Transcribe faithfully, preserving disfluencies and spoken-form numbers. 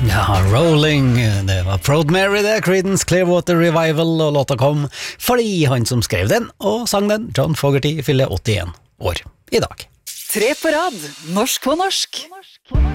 Ja, Rolling, det var Proud Mary det, Creedence Clearwater Revival, og låta kom fordi han som skrev den og sang den, John Fogerty, fyller åttien år i dag. Tre på rad, norsk på norsk.